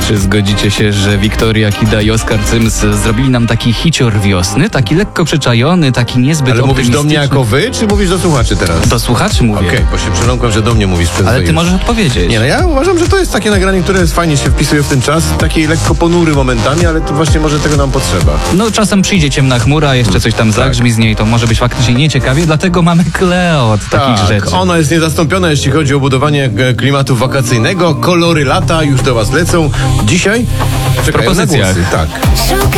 Czy zgodzicie się, że Wiktoria Kida i Oskar Cyms zrobili nam taki hicior wiosny? Taki lekko przyczajony, taki niezbyt Ale mówisz do mnie optymistyczny? jako wy, czy mówisz do słuchaczy teraz? Do słuchaczy mówię. Okej, bo się przyląkłem, że do mnie mówisz przez Ale ty już. możesz odpowiedzieć. Nie, no ja uważam, że to jest takie nagranie, które fajnie się wpisuje w ten czas, taki lekko ponury momentami, ale to właśnie może tego nam potrzeba. No czasem przyjdzie ciemna chmura, jeszcze coś tam zagrzmi z niej, to może być faktycznie nieciekawie, dlatego mamy Kleo od takich rzeczy. Ona jest niezastąpiona, jeśli chodzi o budowanie klimatu wakacyjnego. Kolory lata już do was lecą. Dzisiaj czekają na propozycjach. głosy. Tak. Szukam